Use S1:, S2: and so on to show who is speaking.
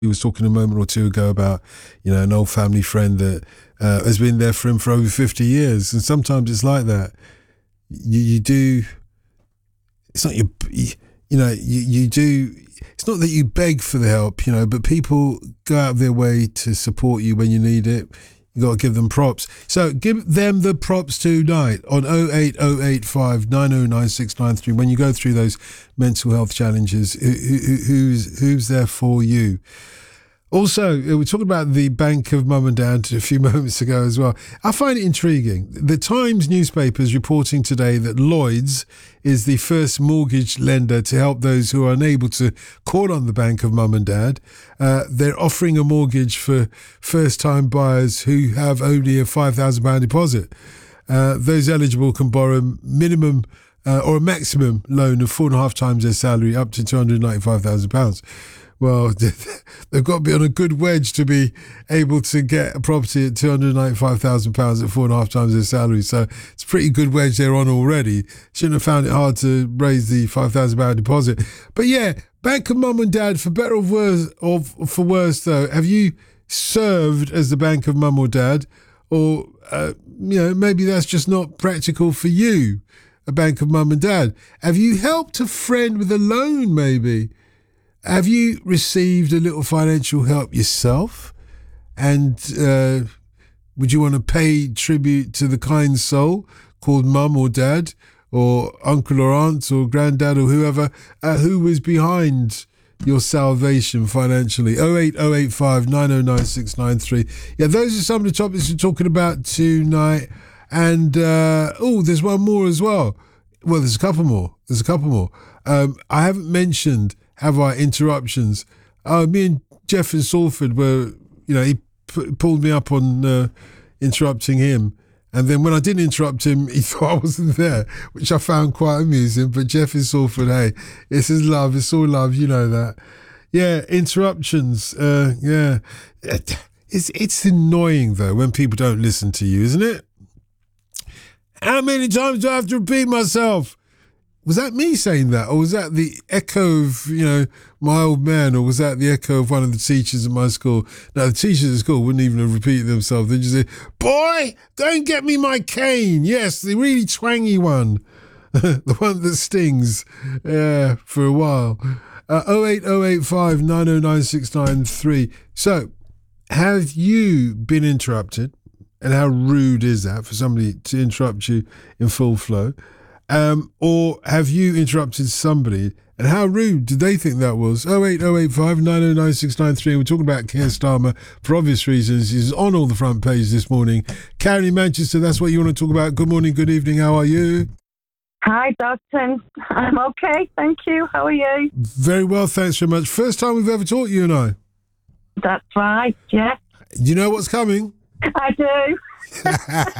S1: He was talking a moment or two ago about, an old family friend that has been there for him for over 50 years. And sometimes it's like that. You do, it's not you do, it's not that you beg for the help, but people go out of their way to support you when you need it. You got to give them props. So give them the props tonight on 08085 909 693. When you go through those mental health challenges, who's there for you? Also, we were talking about the Bank of Mum and Dad a few moments ago as well. I find it intriguing. The Times newspaper is reporting today that Lloyds is the first mortgage lender to help those who are unable to call on the Bank of Mum and Dad. They're offering a mortgage for first-time buyers who have only a £5,000 deposit. Those eligible can borrow minimum or a maximum loan of 4.5 times their salary, up to £295,000. Well, they've got to be on a good wedge to be able to get a property at £295,000 at 4.5 times their salary. So it's a pretty good wedge they're on already. Shouldn't have found it hard to raise the £5,000 deposit. But yeah, Bank of Mum and Dad, for better or for worse though, have you served as the Bank of Mum or Dad? Or, maybe that's just not practical for you, a Bank of Mum and Dad. Have you helped a friend with a loan maybe? Have you received a little financial help yourself? And would you want to pay tribute to the kind soul called mum or dad or uncle or aunt or granddad or whoever who was behind your salvation financially? 08085 909 693. Yeah, those are some of the topics we're talking about tonight. And, there's one more as well. Well, there's a couple more. I haven't mentioned... Have I interruptions? Me and Jeff in Salford were, he pulled me up on interrupting him. And then when I didn't interrupt him, he thought I wasn't there, which I found quite amusing. But Jeff in Salford, hey, it's his love. It's all love. You know that. Yeah, interruptions. Yeah. It's annoying, though, when people don't listen to you, isn't it? How many times do I have to repeat myself? Was that me saying that? Or was that the echo of, my old man? Or was that the echo of one of the teachers at my school? Now, the teachers at school wouldn't even have repeated themselves. They'd just say, boy, go and get me my cane. Yes, the really twangy one. The one that stings. Yeah, for a while. 08085 909 693. So, have you been interrupted? And how rude is that for somebody to interrupt you in full flow? Or have you interrupted somebody? And how rude did they think that was? 08085 909 693. We're talking about Keir Starmer for obvious reasons. He's on all the front page this morning. Karen in Manchester, that's what you want to talk about. Good morning, good evening. How are you?
S2: Hi, Dodson. I'm okay, thank you. How are you?
S1: Very well, thanks very much. First time we've ever talked, you and I.
S2: That's right, yeah.
S1: You know what's coming?
S2: I do.